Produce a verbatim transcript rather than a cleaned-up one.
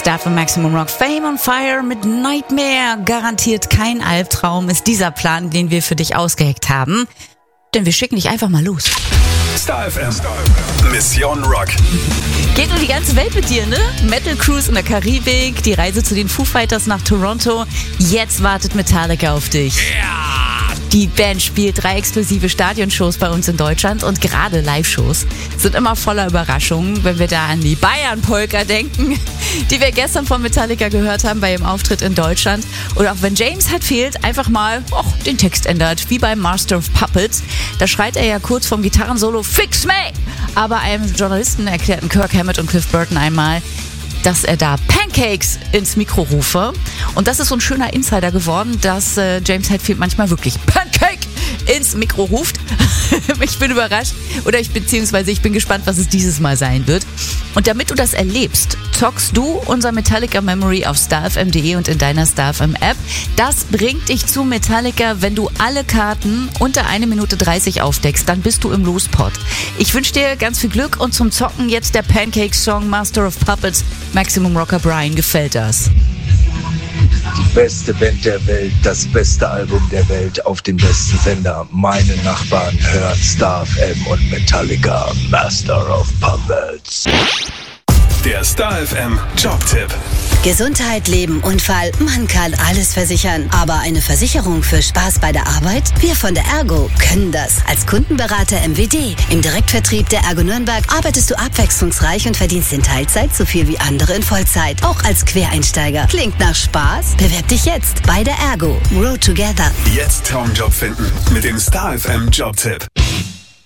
Star für Maximum Rock. Fame on Fire mit Nightmare. Garantiert kein Albtraum ist dieser Plan, den wir für dich ausgeheckt haben. Denn wir schicken dich einfach mal los. Star F M. Mission Rock. Geht um die ganze Welt mit dir, ne? Metal Cruise in der Karibik, die Reise zu den Foo Fighters nach Toronto. Jetzt wartet Metallica auf dich. Yeah. Die Band spielt drei exklusive Stadionshows bei uns in Deutschland und gerade Live-Shows sind immer voller Überraschungen, wenn wir da an die Bayern-Polka denken, die wir gestern von Metallica gehört haben bei ihrem Auftritt in Deutschland. Oder auch wenn James Hetfield einfach mal och, den Text ändert, wie beim Master of Puppets. Da schreit er ja kurz vom Gitarrensolo "Fix me!" Aber einem Journalisten erklärten Kirk Hammett und Cliff Burton einmal, dass er da Pancakes ins Mikro rufe. Und das ist so ein schöner Insider geworden, dass äh, James Hetfield manchmal wirklich Pancake ins Mikro ruft. Ich bin überrascht oder ich beziehungsweise ich bin gespannt, was es dieses Mal sein wird. Und damit du das erlebst, zockst du unser Metallica Memory auf star f m punkt d e und in deiner Star F M App. Das bringt dich zu Metallica, wenn du alle Karten unter eine Minute dreißig aufdeckst, dann bist du im Lospot. Ich wünsche dir ganz viel Glück und zum Zocken jetzt der Pancake-Song Master of Puppets. Maximum Rocker Brian, gefällt das? Die beste Band der Welt, das beste Album der Welt auf dem besten Sender. Meine Nachbarn hören Star F M und Metallica, Master of Puppets. Der Star F M Jobtipp. Gesundheit, Leben, Unfall, man kann alles versichern. Aber eine Versicherung für Spaß bei der Arbeit? Wir von der Ergo können das. Als Kundenberater M W D im Direktvertrieb der Ergo Nürnberg arbeitest du abwechslungsreich und verdienst in Teilzeit so viel wie andere in Vollzeit. Auch als Quereinsteiger. Klingt nach Spaß? Bewerb dich jetzt bei der Ergo. Grow together. Jetzt Traumjob finden mit dem Star F M Jobtipp.